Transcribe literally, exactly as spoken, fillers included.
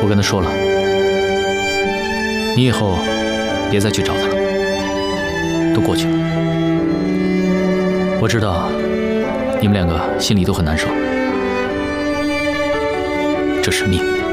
我跟他说了，你以后别再去找他了，都过去了。我知道你们两个心里都很难受，这是命。